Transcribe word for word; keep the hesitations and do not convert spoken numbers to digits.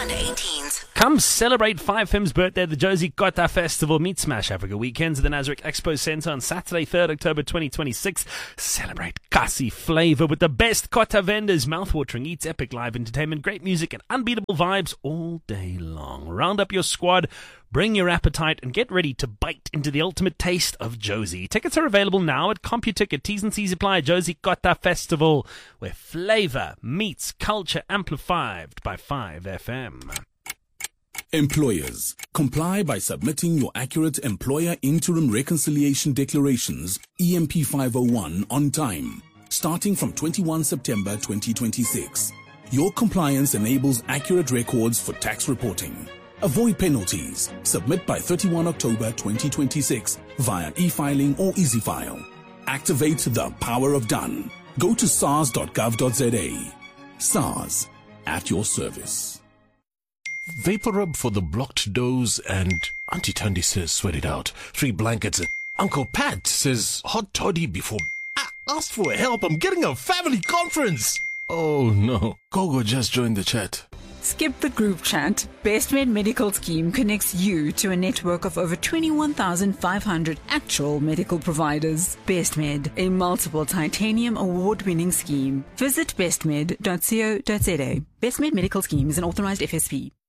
one eighteens. Come celebrate five Fem's birthday at the Josie Kota Festival. Meet Smash Africa Weekends at the Nazareth Expo Centre on Saturday, third October twenty twenty-six. Celebrate Kasi flavor with the best Kota vendors, mouthwatering eats, epic live entertainment, great music and unbeatable vibes all day long. Round up your squad, bring your appetite and get ready to bite into the ultimate taste of Josie. Tickets are available now at CompuTicket. T's and C's apply. Josie Kota Festival, where flavor meets culture, amplified by five F M. Employers, comply by submitting your accurate Employer Interim Reconciliation Declarations E M P five oh one on time, starting from twenty-first September twenty twenty-six. Your compliance enables accurate records for tax reporting. Avoid penalties. Submit by thirty-first October twenty twenty-six via e-filing or EasyFile. Activate the power of done. Go to sars dot gov dot za. SARS, at your service. Vapor rub for the blocked doors, and Auntie Tandy says sweat it out. Three blankets, and Uncle Pat says hot toddy before... Ah, ask for help, I'm getting a family conference! Oh no, Gogo just joined the chat. Skip the group chat. BestMed Medical Scheme connects you to a network of over twenty-one thousand five hundred actual medical providers. BestMed, a multiple titanium award-winning scheme. Visit bestmed dot co dot za. BestMed Medical Scheme is an authorized F S P.